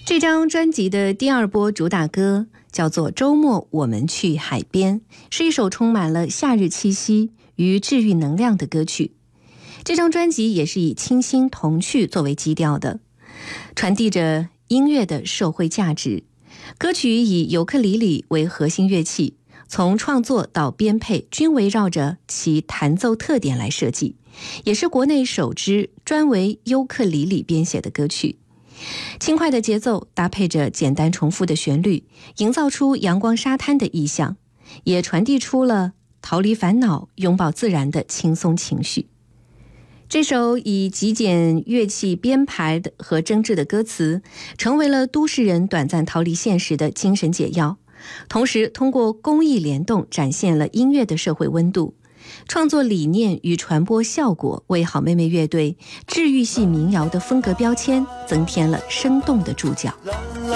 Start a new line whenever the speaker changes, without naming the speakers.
这张专辑的第二波主打歌叫做《周末我们去海边》，是一首充满了夏日气息与治愈能量的歌曲。这张专辑也是以清新童趣作为基调的，传递着音乐的社会价值。歌曲以尤克里里为核心乐器，从创作到编配均围绕着其弹奏特点来设计，也是国内首支专为尤克里里编写的歌曲。轻快的节奏搭配着简单重复的旋律，营造出阳光沙滩的意象，也传递出了逃离烦恼、拥抱自然的轻松情绪。这首以极简乐器编排和真挚的歌词，成为了都市人短暂逃离现实的精神解药，同时通过工艺联动展现了音乐的社会温度。创作理念与传播效果为好妹妹乐队治愈系民谣的风格标签增添了生动的注脚。